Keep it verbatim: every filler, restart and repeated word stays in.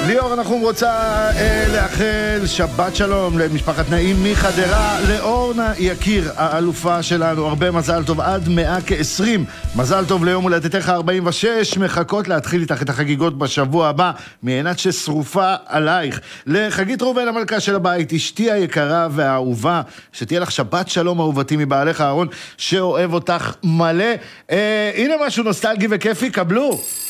ליאור, אנחנו רוצה אה, לאחל שבת שלום למשפחת נעים מחדרה, לאורנה יקיר, האלופה שלנו, הרבה מזל טוב, עד מאה ועשרים, מזל טוב ליום הולדתך ארבעים ושש, מחכות להתחיל איתך את החגיגות בשבוע הבא, מעינת ששרופה עלייך. לחגית ראובן המלכה של הבית, אשתי היקרה והאהובה, שתהיה לך שבת שלום אהובתי מבעלך אהרון, שאוהב אותך מלא. אה, הנה משהו נוסטלגי וכיפי, קבלו.